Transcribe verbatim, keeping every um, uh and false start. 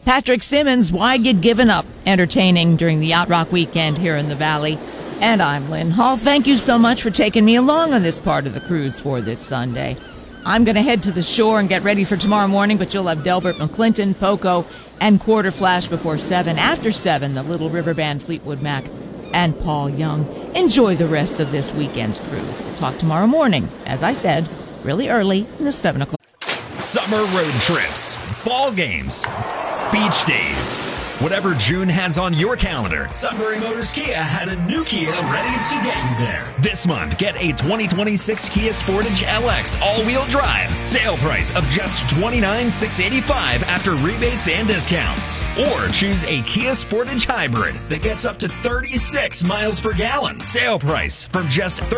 Patrick Simmons, Why Get Given Up, entertaining during the Yacht Rock weekend here in the Valley. And I'm Lynn Hall. Thank you so much for taking me along on this part of the cruise for this Sunday. I'm going to head to the shore and get ready for tomorrow morning, but you'll have Delbert McClinton, Poco, and Quarter Flash before seven. After seven, the Little River Band, Fleetwood Mac, and Paul Young. Enjoy the rest of this weekend's cruise. We'll talk tomorrow morning, as I said, really early in the seven o'clock. Summer road trips, ball games, beach days. Whatever June has on your calendar, Sunbury Motors Kia has a new Kia ready to get you there. This month, get a twenty twenty-six Kia Sportage L X all-wheel drive. Sale price of just twenty-nine thousand six hundred eighty-five dollars after rebates and discounts. Or choose a Kia Sportage Hybrid that gets up to thirty-six miles per gallon. Sale price from just